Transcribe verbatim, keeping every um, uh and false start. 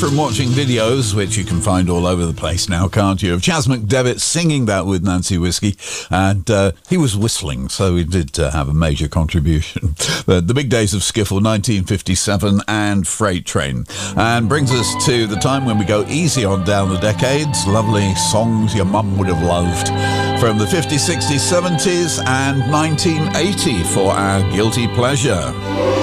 from watching videos, which you can find all over the place now, can't you, of Chas McDevitt singing that with Nancy Whiskey, and uh, he was whistling, so he did uh, have a major contribution. the, the Big Days of Skiffle, nineteen fifty-seven, and Freight Train, and brings us to the time when we go easy on down the decades. Lovely songs your mum would have loved from the fifties, sixties, seventies, and nineteen eighty for our guilty pleasure.